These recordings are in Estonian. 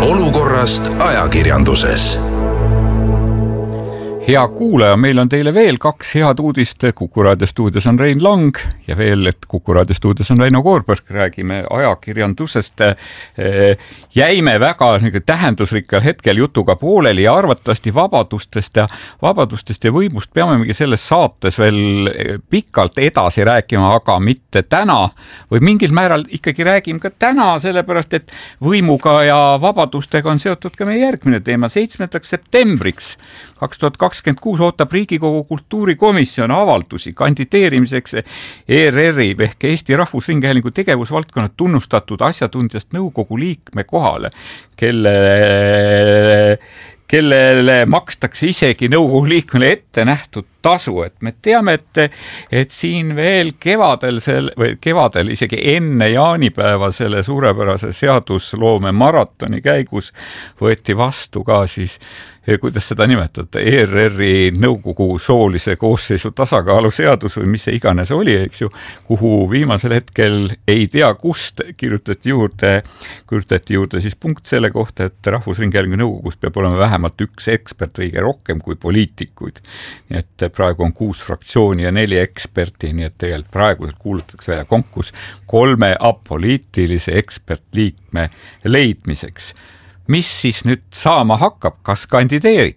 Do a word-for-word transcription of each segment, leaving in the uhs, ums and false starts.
Olukorrast ajakirjanduses. Hea kuulaja, meil on teile veel kaks head uudist. Kuku Raadio stuudios on Rein Lang ja veel, et Kuku Raadio stuudios on Väino Koorberg. Räägime ajakirjandusest. Jäime väga tähendusrikkal hetkel jutuga pooleli ja arvatavasti vabadustest ja, vabadustest ja võimust peamegi selles saates veel pikalt edasi rääkima, aga mitte täna. Või mingil määral ikkagi räägime ka täna, sellepärast et võimuga ja vabadustega on seotud ka meie järgmine teema. seitsmendaks septembriks kaks tuhat kakskümmend kuus ootab Riigikogu kultuurikomisjon avaldusi kandideerimiseks E R R-i ehk Eesti Rahvusringhäälingu tegevusvaldkonna tunnustatud asjatundjast nõukogu liikme kohale, kelle, kellele makstakse isegi nõukogu liikmele ette nähtud tasu, et me teame, et, et siin veel kevadel, sel, või kevadel isegi enne jaanipäeva selle suurepärase seadusloome maratoni käigus võeti vastu ka siis, kuidas seda nimetada, E R R-i nõukogu soolise koosseisu tasakaalu seadus või mis see iganes oli, eks ju, kuhu viimasel hetkel ei tea kust kirjutati juurde, kirjutati juurde siis punkt selle kohta, et Rahvusringhäälingu nõukogus peab olema vähemalt üks ekspertriige rohkem kui poliitikuid. Nii et praegu on kuus fraktsiooni ja neli eksperti, nii et tegelikult praegu kuulutatakse välja konkurss kolme apoliitilise ekspertliikme leidmiseks. Mis siis nüüd saama hakkab, kas kandideerid?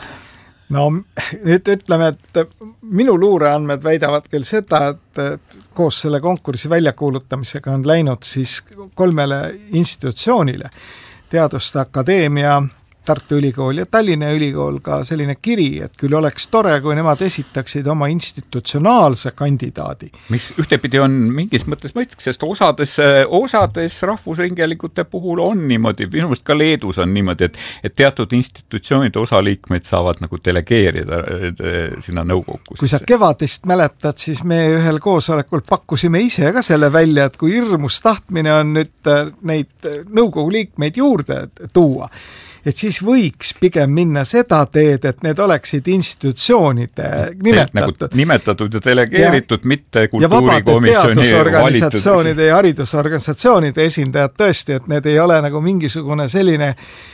No nüüd ütleme, et minu luureandmed väidavad küll seda, et koos selle konkursi väljakuulutamisega on läinud siis kolmele institutsioonile, Teaduste Akadeemia, Tartu Ülikool ja Tallinna Ülikool ka selline kiri, et küll oleks tore, kui nemad esitaksid oma institutsionaalse kandidaadi. Mis ühtepidi on mingis mõttes mõistlik, sest osades, osades rahvusringhäälingute puhul on niimoodi, minu meelest ka Leedus on niimoodi, et, et teatud institutsioonide osaliikmeid saavad nagu delegeerida sinna nõukogu. Kui sa kevadist mäletad, siis me ühel koosolekul pakkusime ise ka selle välja, et kui hirmus tahtmine on nüüd neid nõukogu liikmeid juurde tuua, et siis võiks pigem minna seda teed, et need oleksid institutsioonide nimetatud. Nagu nimetatud ja delegeeritud, ja, mitte kultuurikomisjoni ja teadusorganisatsioonide ja haridusorganisatsioonide esindajad tõesti, et need ei ole nagu mingisugune selline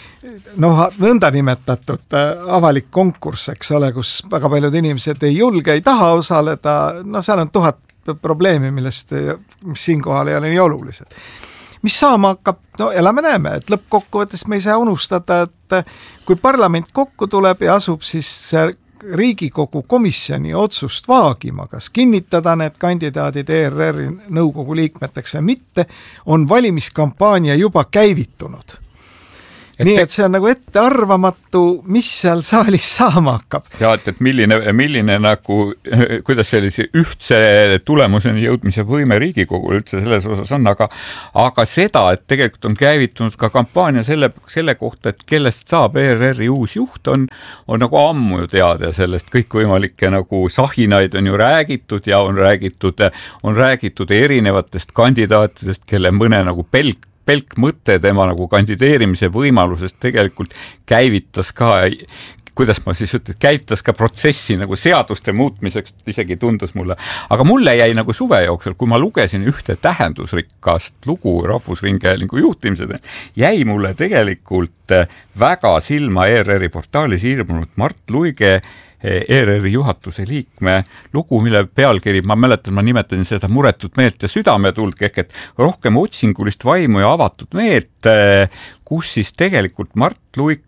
noh, nõnda nimetatud avalik konkurss, eks ole, kus väga paljud inimesed ei julge, ei taha osaleda, no seal on tuhat probleemi, millest, mis siinkohal ei ole nii olulised. Mis saama hakkab, no elame näeme, et lõppkokkuvõttes me ei saa unustada, et kui parlament kokku tuleb ja asub siis Riigikogu komisjoni otsust vaagima, kas kinnitada need kandidaadid E R R-i nõukogu liikmeteks või mitte, on valimiskampaania juba käivitunud. Et nii, et see on nagu ettearvamatu, mis seal saalis saama hakkab. Ja, et, et milline, milline nagu, kuidas sellise ühtse tulemuseni jõudmise võime Riigikogul üldse selles osas on, aga, aga seda, et tegelikult on käivitunud ka kampaania selle, selle kohta, et kellest saab E R R-i uus juht, on, on nagu ammu ju teada ja sellest kõikvõimalikke nagu sahinaid on ju räägitud ja on räägitud, on räägitud erinevatest kandidaatidest, kelle mõne nagu pelk pelk mõte tema nagu kandideerimise võimalusest tegelikult käivitas ka, kuidas ma siis ütlen, käivitas ka protsessi nagu seaduste muutmiseks, isegi tundus mulle. Aga mulle jäi nagu suve jooksul, kui ma lugesin ühte tähendusrikast lugu Rahvusringhäälingu juhtimised, jäi mulle tegelikult väga silma E R R-i portaalis ilmunud Mart Luige E R R-i juhatuse liikme lugu, mille pealkiri, ma mäletan, ma nimetasin seda muretut meelt ja südametuld, ehk et rohkem otsingulist vaimu ja avatud meelt, kus siis tegelikult Mart Luik,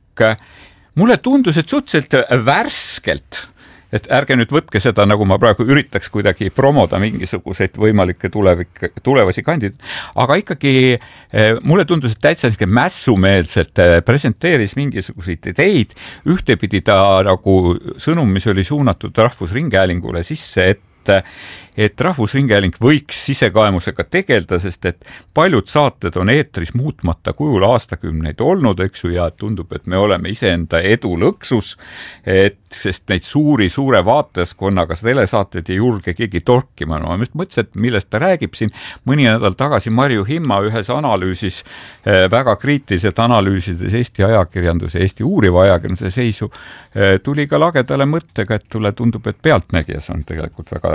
mulle tundus, et suhteliselt värskelt, et ärge nüüd võtke seda, nagu ma praegu üritaks kuidagi promoda mingisuguseid võimalikke tulevik, tulevasi kandidaat, aga ikkagi mulle tundus, et täitsa mässumeelselt presenteeris mingisuguseid ideid, ühtepidi ta nagu sõnum, mis oli suunatud Rahvusringhäälingule sisse, et et Rahvusringhääling võiks sisekaemusega tegelda, sest et paljud saated on eetris muutmata kujul aastakümneid olnud, eks ju, ja tundub, et me oleme iseenda edu lõksus, et, sest neid suuri, suure vaateskonnaga telesaateid ei julge keegi torkima. No, ma mõtlesin, et millest ta räägib siin mõni nädal tagasi Marju Himma ühes analüüsis, väga kriitiliselt analüüsides Eesti ajakirjanduse, Eesti uuriva ajakirjanduse seisu, tuli ka lagedale mõttega, et tule tundub, et Pealtnägijas on tegelikult väga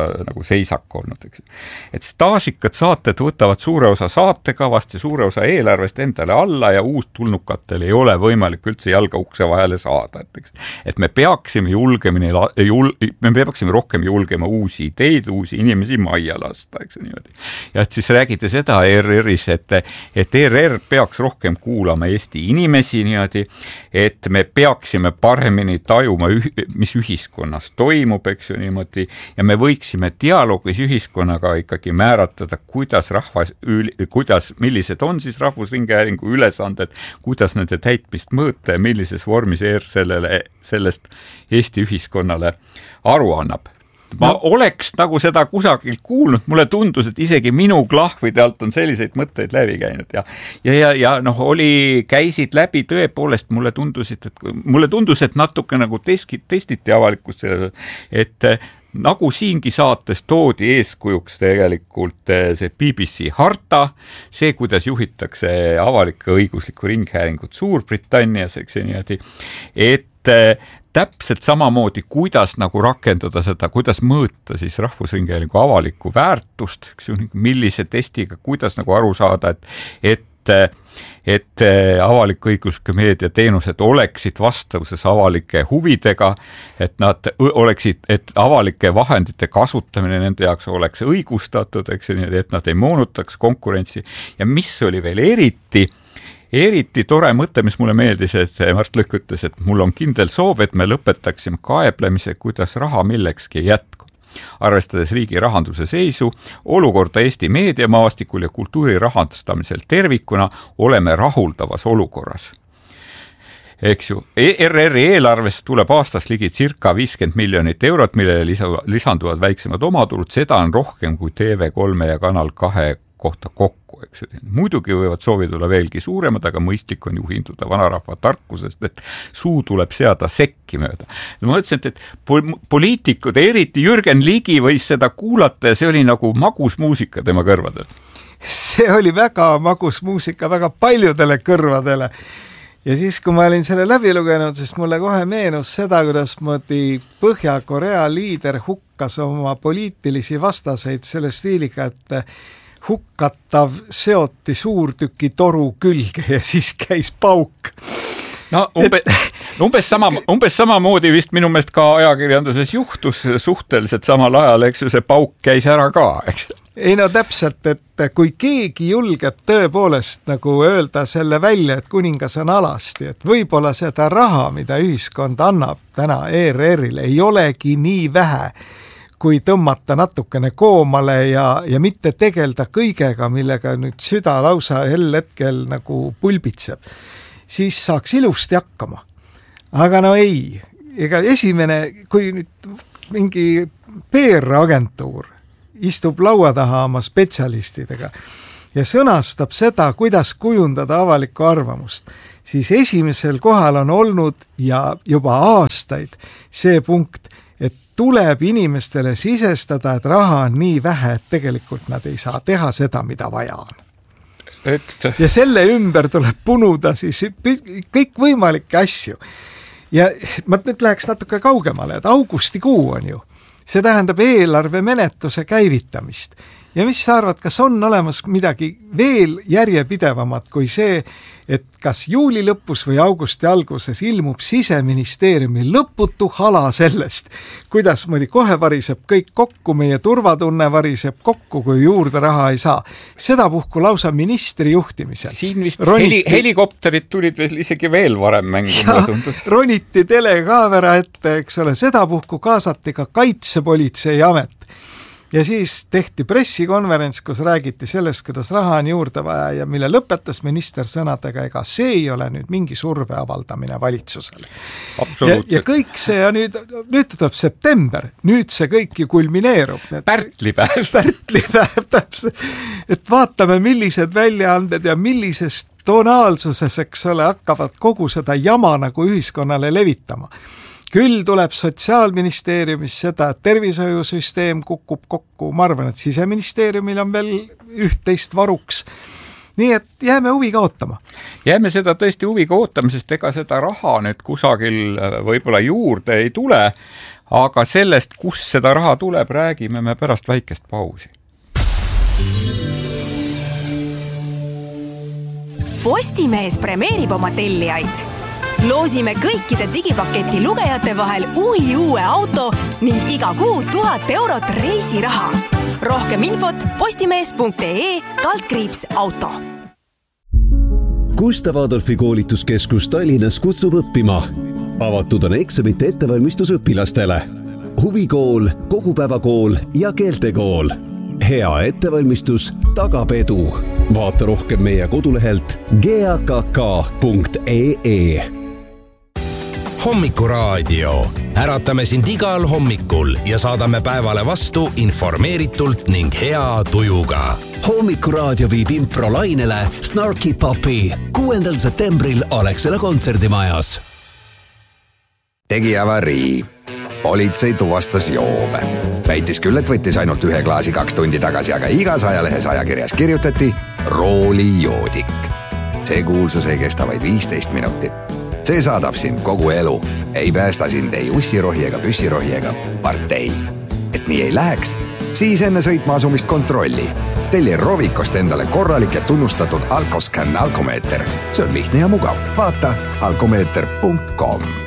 lausa nagu seisak olnud, eks. Et staažikad saated võtavad suure osa saatekavast ja suure osa eelarvest endale alla ja uustulnukatel ei ole võimalik üldse jalga ukse vahele saada, et eks. Et me peaksime julgemini, jul, me peaksime rohkem julgema uusi ideid, uusi inimesi majja lasta, eks niimoodi. Ja et siis räägite seda E R R-is, et, et E R R peaks rohkem kuulama Eesti inimesi niimoodi, et me peaksime paremini tajuma, mis ühiskonnas toimub, eks ju niimoodi, ja me võiksime dialoogis ühiskonnaga ikkagi määratada, kuidas rahvas, kuidas, millised on siis Rahvusringhäälingu ülesanded, kuidas nende täitmist mõõta ja millises vormis E R sellele, sellest Eesti ühiskonnale aru annab. Ma no. oleks nagu seda kusagil kuulnud, mulle tundus, et isegi minu klahvide alt on selliseid mõtteid läbi käinud ja, ja, ja, ja noh, oli, käisid läbi tõepoolest, mulle tundusid, et mulle tundus, et natuke nagu teskid, testiti avalikkust selles, et nagu siingi saates toodi eeskujuks tegelikult see B B C harta, see, kuidas juhitakse avalike õiguslikku ringhäälingut Suurbritannias, eks see niimoodi, et täpselt samamoodi, kuidas nagu rakendada seda, kuidas mõõta siis Rahvusringhäälingu avalikku väärtust, eks ju, millise testiga, kuidas nagu aru saada, et, et, et avalik-õiguslike meediateenused oleksid vastavuses avalike huvidega, et nad oleksid, et avalike vahendite kasutamine nende jaoks oleks õigustatud, eks ju, et nad ei moonutaks konkurentsi ja mis oli veel eriti, Eriti tore mõte, mis mulle meeldis, et Mart Lõhk ütles, et mul on kindel soov, et me lõpetaksime kaeblemise, kuidas raha millekski ei jätku. Arvestades riigi rahanduse seisu, olukorda Eesti meediamaastikul ja kultuuri rahandustamisel tervikuna oleme rahuldavas olukorras. Eks ju, E R R-i eelarvest tuleb aastas ligi circa viiskümmend miljonit eurot, millele lisanduvad väiksemad omatulud, seda on rohkem kui T V kolme ja Kanal kahe kohta kokku, eks. Muidugi võivad soovid olla veelgi suuremad, aga mõistlik on juhinduda vanarahva tarkusest, et suu tuleb seada sekki mööda. Ma mõtlesin, et poliitikud, eriti Jürgen Ligi võis seda kuulata ja see oli nagu magus muusika tema kõrvadel. See oli väga magus muusika väga paljudele kõrvadele. Ja siis, kui ma olin selle läbi lugenud, siis mulle kohe meenus seda, kuidas moodi Põhja-Korea liider hukkas oma poliitilisi vastaseid selle stiiliga, et hukkatav seoti suurtüki toru külge ja siis käis pauk. No umbe, umbes, sama, umbes samamoodi vist minu meelest ka ajakirjanduses juhtus suhteliselt samal ajal, eks ju, see pauk käis ära ka, eks. Ei no täpselt, et kui keegi julgeb tõepoolest nagu öelda selle välja, et kuningas on alasti, et võib-olla seda raha, mida ühiskond annab täna E R R-ile, ei olegi nii vähe, kui tõmmata natukene koomale ja, ja mitte tegelda kõigega, millega nüüd süda lausa hell hetkel nagu pulbitseb, siis saaks ilusti hakkama. Aga no ei, ega esimene, kui nüüd mingi P R-agentuur istub laua taha oma spetsialistidega ja sõnastab seda, kuidas kujundada avalikku arvamust, siis esimesel kohal on olnud ja juba aastaid see punkt, tuleb inimestele sisestada, et raha on nii vähe, et tegelikult nad ei saa teha seda, mida vaja on. Et... ja selle ümber tuleb punuda siis kõik võimalikke asju. Ja ma nüüd läheks natuke kaugemale, et augustikuu on ju. See tähendab eelarve menetluse käivitamist. Ja mis sa arvad, kas on olemas midagi veel järjepidevamat kui see, et kas juuli lõpus või augusti alguses ilmub Siseministeeriumi lõputu hala sellest, kuidas mõni kohe variseb kõik kokku, meie turvatunne variseb kokku, kui juurde raha ei saa. Seda puhku lausa ministri juhtimisel. Siin vist roniti... heli, helikopterid tulid veel isegi veel varem mängu. Ja, roniti telekaamera ette, eks ole, seda puhku kaasati ka Kaitsepolitsei amet. Ja siis tehti pressikonverents, kus räägiti sellest, kuidas raha on juurde vaja ja mille lõpetas minister sõnadega, ega see ei ole nüüd mingi surve avaldamine valitsusele. Ja, ja kõik see on nüüd, nüüd tuleb september, nüüd see kõik ju kulmineerub. Pärtlipäev. Pärtlipäev, täpselt. Et vaatame, millised väljaanded ja millisest tonaalsuses, eks ole, hakkavad kogu seda jama nagu ühiskonnale levitama. Küll tuleb Sotsiaalministeeriumis seda, et tervishoiusüsteem kukub kokku. Ma arvan, et Siseministeeriumil on veel üht-teist varuks. Nii et jääme huviga ootama. Jääme seda tõesti huviga ootama, sest ega seda raha nüüd kusagil võib-olla juurde ei tule, aga sellest, kus seda raha tuleb, räägime me pärast väikest pausi. Postimees premeerib oma tellijaid. Loosime kõikide digipaketi lugejate vahel uhi uue auto ning iga kuu tuhat eurot reisiraha. Rohkem infot postimees punkt ee kaldkriips auto. Gustav Adolfi koolituskeskus Tallinnas kutsub õppima. Avatud on eksamite ettevalmistus õpilastele. Huvikool, kogupäevakool ja keeltekool. Hea ettevalmistus tagab edu. Vaata rohkem meie kodulehelt g a k k punkt e e. Hommikuraadio. Äratame sind igal hommikul ja saadame päevale vastu informeeritult ning hea tujuga. Hommikuraadio viib improlainele Snarky Puppy kuuendal septembril Alexela kontserdimajas. Tegi avarii. Politsei tuvastas joobe. Väitis küll, et võttis ainult ühe klaasi kaks tundi tagasi, aga igas ajalehes ajakirjas kirjutati roolijoodik. See kuulsus ei kesta vaid viisteist minutit. See saadab sind kogu elu. Ei päästa sind ei ussirohi ega püssirohi ega partei. Et nii ei läheks, siis enne sõitma asumist kontrolli. Telli Rovikost endale korralik ja tunnustatud Alkoscan alkomeeter. See on lihtne ja mugav. Vaata alkomeeter punkt com.